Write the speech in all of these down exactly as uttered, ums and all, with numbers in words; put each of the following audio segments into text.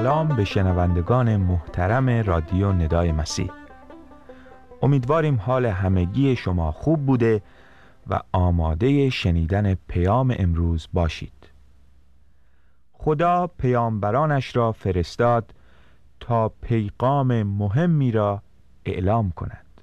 سلام به شنوندگان محترم رادیو ندای مسیح. امیدواریم حال همگی شما خوب بوده و آماده شنیدن پیام امروز باشید. خدا پیامبرانش را فرستاد تا پیغام مهمی را اعلام کند.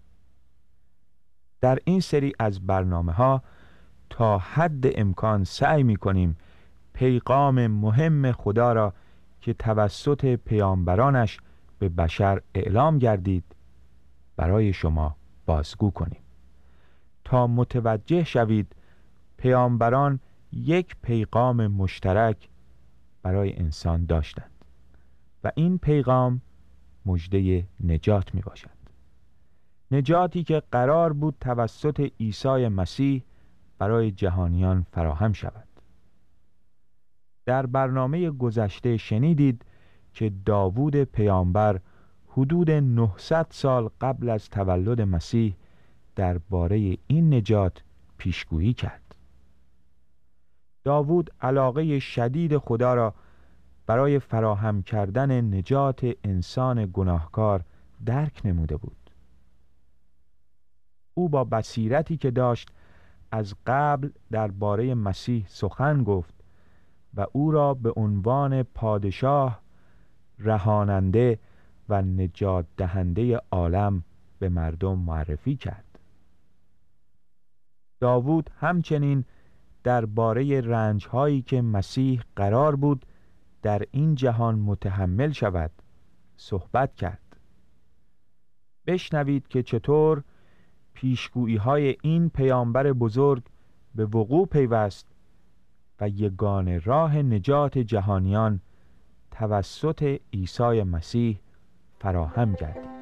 در این سری از برنامه‌ها تا حد امکان سعی می‌کنیم پیغام مهم خدا را که توسط پیامبرانش به بشر اعلام گردید برای شما بازگو کنیم تا متوجه شوید پیامبران یک پیغام مشترک برای انسان داشتند و این پیغام مژده نجات می باشد. نجاتی که قرار بود توسط عیسی مسیح برای جهانیان فراهم شود. در برنامه گذشته شنیدید که داوود پیامبر حدود نهصد سال قبل از تولد مسیح درباره این نجات پیشگویی کرد. داوود علاقه شدید خدا را برای فراهم کردن نجات انسان گناهکار درک نموده بود. او با بصیرتی که داشت از قبل درباره مسیح سخن گفت و او را به عنوان پادشاه، رهاننده و نجات دهنده عالم به مردم معرفی کرد. داوود همچنین درباره رنج‌هایی که مسیح قرار بود در این جهان متحمل شود صحبت کرد. بشنوید که چطور پیشگویی‌های این پیامبر بزرگ به وقوع پیوست و یگانه راه نجات جهانیان توسط عیسی مسیح فراهم گردید.